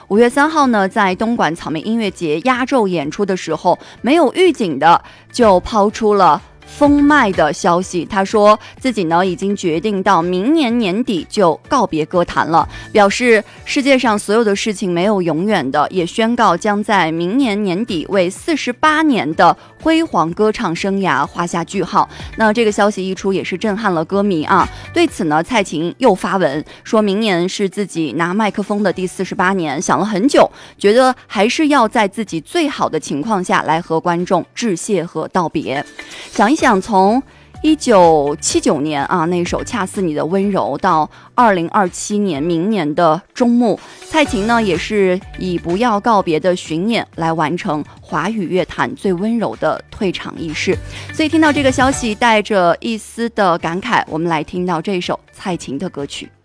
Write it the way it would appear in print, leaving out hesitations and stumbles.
5月3号呢，在东莞草莓音乐节压轴演出的时候，没有预警的就抛出了封麦的消息。他说自己呢已经决定到明年年底就告别歌坛了，表示世界上所有的事情没有永远的，也宣告将在明年年底为48年的辉煌歌唱生涯画下句号。那这个消息一出也是震撼了歌迷啊。对此呢，蔡琴又发文说明年是自己拿麦克风的第48年，想了很久，觉得还是要在自己最好的情况下来和观众致谢和道别。想一想，从1979年啊那首《恰似你的温柔》到2027年明年的终幕，蔡琴呢也是以不要告别的巡演来完成华语乐坛最温柔的退场仪式。所以听到这个消息，带着一丝的感慨，我们来听到这首蔡琴的歌曲。